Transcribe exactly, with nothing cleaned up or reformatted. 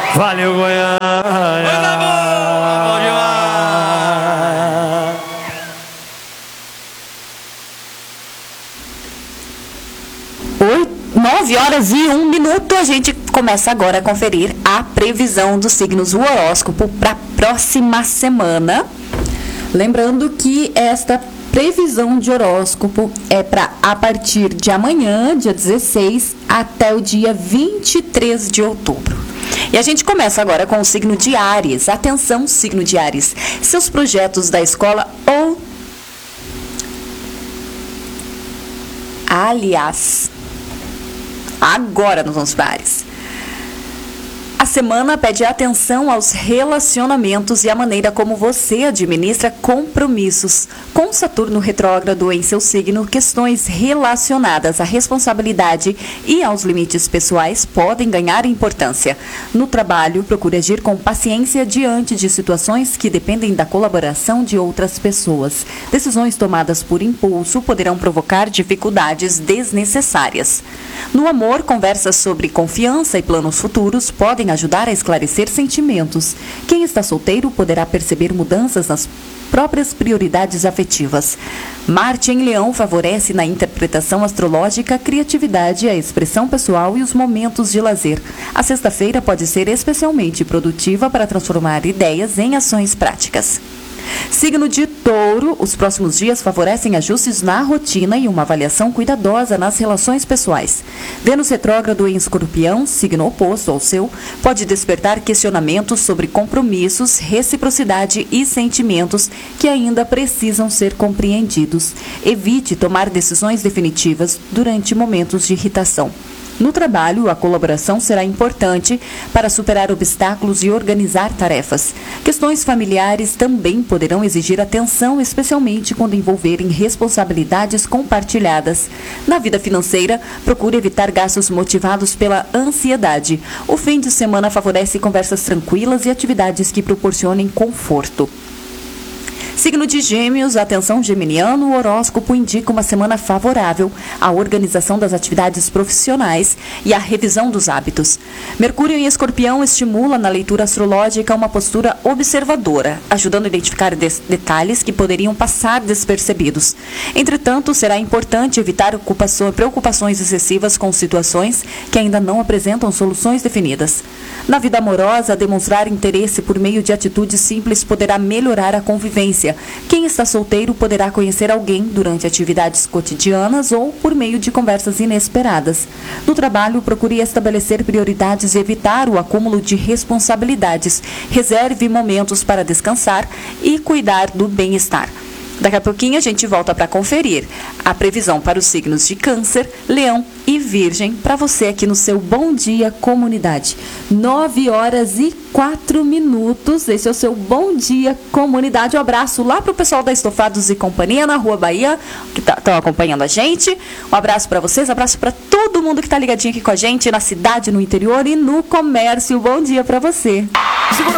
Valeu, Goiânia. Coisa boa, bom demais. Oito, nove horas e um minuto. A gente começa agora a conferir a previsão dos signos, o horóscopo para a próxima semana. Lembrando que esta previsão de horóscopo é para a partir de amanhã, dia dezesseis, até o dia vinte e três de outubro. E a gente começa agora com o signo de Áries. Atenção, signo de Áries. Seus projetos da escola ou... Aliás, agora nós vamos para Áries. A semana pede atenção aos relacionamentos e à maneira como você administra compromissos. Com Saturno retrógrado em seu signo, questões relacionadas à responsabilidade e aos limites pessoais podem ganhar importância. No trabalho, procure agir com paciência diante de situações que dependem da colaboração de outras pessoas. Decisões tomadas por impulso poderão provocar dificuldades desnecessárias. No amor, conversas sobre confiança e planos futuros podem ajudar a esclarecer sentimentos. Quem está solteiro poderá perceber mudanças nas próprias prioridades afetivas. Marte em Leão favorece na interpretação astrológica a criatividade, a expressão pessoal e os momentos de lazer. A sexta-feira pode ser especialmente produtiva para transformar ideias em ações práticas. Signo de Touro, os próximos dias favorecem ajustes na rotina e uma avaliação cuidadosa nas relações pessoais. Vênus retrógrado em Escorpião, signo oposto ao seu, pode despertar questionamentos sobre compromissos, reciprocidade e sentimentos que ainda precisam ser compreendidos. Evite tomar decisões definitivas durante momentos de irritação. No trabalho, a colaboração será importante para superar obstáculos e organizar tarefas. Questões familiares também poderão exigir atenção, especialmente quando envolverem responsabilidades compartilhadas. Na vida financeira, procure evitar gastos motivados pela ansiedade. O fim de semana favorece conversas tranquilas e atividades que proporcionem conforto. Signo de Gêmeos, atenção geminiano, o horóscopo indica uma semana favorável à organização das atividades profissionais e à revisão dos hábitos. Mercúrio em Escorpião estimula na leitura astrológica uma postura observadora, ajudando a identificar detalhes que poderiam passar despercebidos. Entretanto, será importante evitar preocupações excessivas com situações que ainda não apresentam soluções definidas. Na vida amorosa, demonstrar interesse por meio de atitudes simples poderá melhorar a convivência. Quem está solteiro poderá conhecer alguém durante atividades cotidianas ou por meio de conversas inesperadas. No trabalho, procure estabelecer prioridades e evitar o acúmulo de responsabilidades. Reserve momentos para descansar e cuidar do bem-estar. Daqui a pouquinho a gente volta para conferir a previsão para os signos de Câncer, Leão e Virgem para você aqui no seu Bom Dia Comunidade. nove horas e quatro minutos. Esse é o seu Bom Dia Comunidade. Um abraço lá para o pessoal da Estofados e Companhia na Rua Bahia, que estão tá, acompanhando a gente. Um abraço para vocês, um abraço para todo mundo que está ligadinho aqui com a gente na cidade, no interior e no comércio. Bom dia para você.